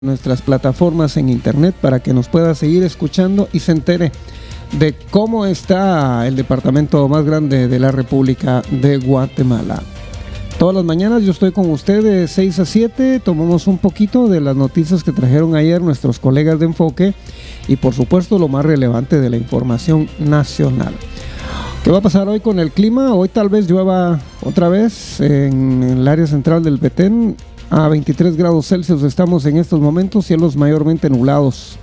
nuestras plataformas en internet para que nos pueda seguir escuchando y se entere de cómo está el departamento más grande de la República de Guatemala. Todas las mañanas yo estoy con ustedes de 6 a 7, tomamos un poquito de las noticias que trajeron ayer nuestros colegas de Enfoque y por supuesto lo más relevante de la información nacional. ¿Qué va a pasar hoy con el clima? Hoy tal vez llueva otra vez en el área central del Petén. A 23 grados Celsius estamos en estos momentos, cielos mayormente nublados.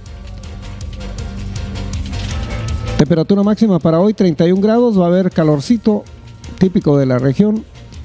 Temperatura máxima para hoy 31 grados, va a haber calorcito típico de la región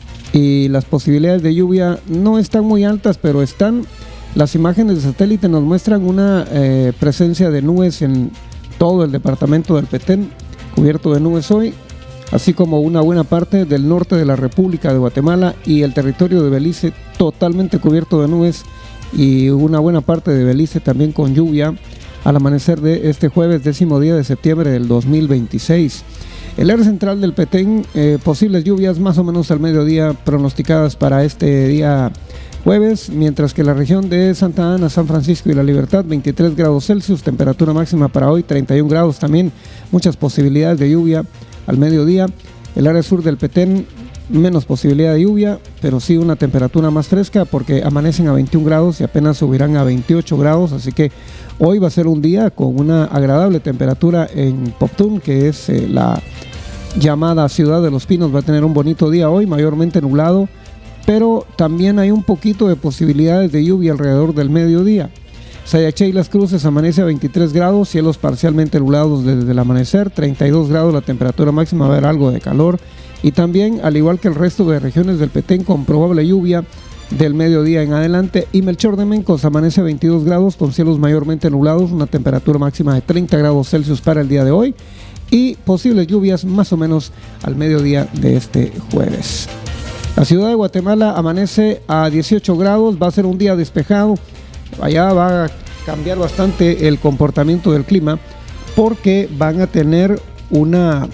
y las posibilidades de lluvia no están muy altas, pero están. Las imágenes de satélite nos muestran una presencia de nubes en todo el departamento del Petén, cubierto de nubes hoy, así como una buena parte del norte de la República de Guatemala y el territorio de Belice totalmente cubierto de nubes y una buena parte de Belice también con lluvia al amanecer de este jueves 10º día de septiembre del 2026. El área central del Petén, posibles lluvias más o menos al mediodía pronosticadas para este día jueves, mientras que la región de Santa Ana, San Francisco y La Libertad 23 grados Celsius, temperatura máxima para hoy 31 grados también, muchas posibilidades de lluvia al mediodía. El área sur del Petén, menos posibilidad de lluvia, pero sí una temperatura más fresca porque amanecen a 21 grados y apenas subirán a 28 grados, así que hoy va a ser un día con una agradable temperatura en Poptún, que es la llamada Ciudad de los Pinos. Va a tener un bonito día hoy, mayormente nublado, pero también hay un poquito de posibilidades de lluvia alrededor del mediodía. Sayaché y Las Cruces amanece a 23 grados, cielos parcialmente nublados desde el amanecer, 32 grados la temperatura máxima, va a haber algo de calor y también, al igual que el resto de regiones del Petén, con probable lluvia del mediodía en adelante. Y Melchor de Mencos amanece a 22 grados con cielos mayormente nublados, una temperatura máxima de 30 grados Celsius para el día de hoy y posibles lluvias más o menos al mediodía de este jueves. La ciudad de Guatemala amanece a 18 grados, va a ser un día despejado. Allá va a cambiar bastante el comportamiento del clima porque van a tener una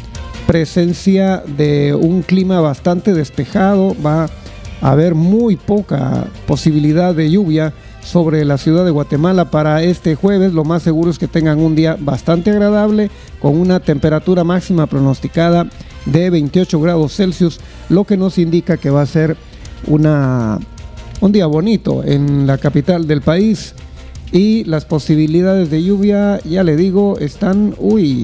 presencia de un clima bastante despejado, va a haber muy poca posibilidad de lluvia sobre la ciudad de Guatemala para este jueves. Lo más seguro es que tengan un día bastante agradable con una temperatura máxima pronosticada de 28 grados Celsius, lo que nos indica que va a ser un día bonito en la capital del país y las posibilidades de lluvia, ya le digo, están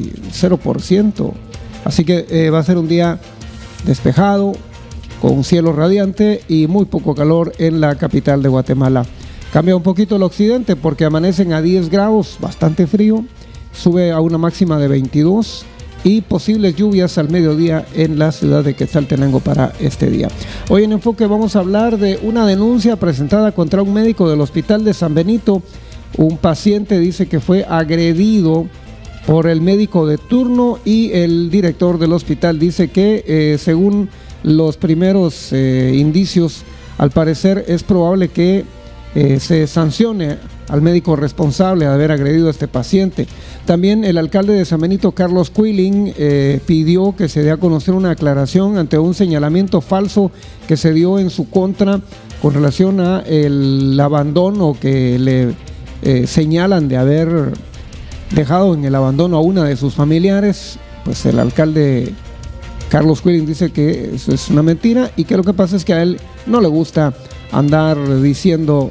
0%, así que va a ser un día despejado con un cielo radiante y muy poco calor en la capital de Guatemala. Cambia un poquito el occidente porque amanecen a 10 grados, bastante frío, sube a una máxima de 22 y posibles lluvias al mediodía en la ciudad de Quetzaltenango para este día. Hoy en Enfoque vamos a hablar de una denuncia presentada contra un médico del Hospital de San Benito. Un paciente dice que fue agredido por el médico de turno y el director del hospital dice que según los primeros indicios, al parecer es probable que se sancione al médico responsable de haber agredido a este paciente. También el alcalde de San Benito, Carlos Quilling, pidió que se dé a conocer una aclaración ante un señalamiento falso que se dio en su contra con relación a el abandono que le señalan de haber dejado en el abandono a una de sus familiares. Pues el alcalde Carlos Quilling dice que eso es una mentira y que lo que pasa es que a él no le gusta andar diciendo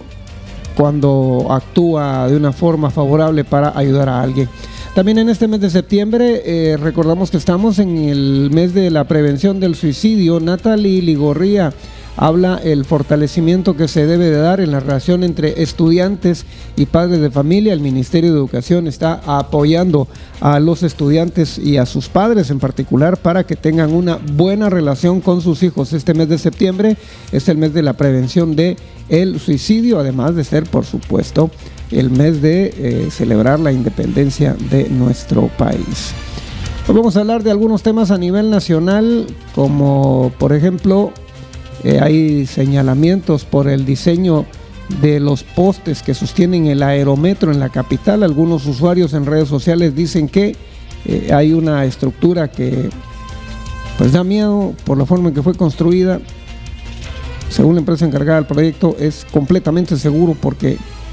cuando actúa de una forma favorable para ayudar a alguien. También en este mes de septiembre recordamos que estamos en el mes de la prevención del suicidio. Natalie Ligorría habla el fortalecimiento que se debe de dar en la relación entre estudiantes y padres de familia. El Ministerio de Educación está apoyando a los estudiantes y a sus padres en particular para que tengan una buena relación con sus hijos. Este mes de septiembre es el mes de la prevención de el suicidio, además de ser, por supuesto, el mes de celebrar la independencia de nuestro país. Hoy vamos a hablar de algunos temas a nivel nacional, como por ejemplo hay señalamientos por el diseño de los postes que sostienen el aerometro en la capital. Algunos usuarios en redes sociales dicen que hay una estructura que pues da miedo por la forma en que fue construida. Según la empresa encargada del proyecto, es completamente seguro porque